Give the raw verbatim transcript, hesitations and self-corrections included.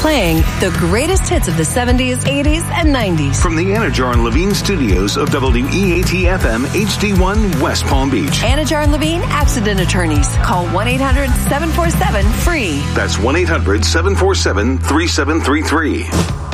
playing the greatest hits of the seventies, eighties, and nineties. From the Anajar and Levine studios of W E A T F M H D one West Palm Beach. Anajar and Levine Accident Attorneys. Call one eight hundred seven four seven free. That's one eight hundred seven four seven three seven three three.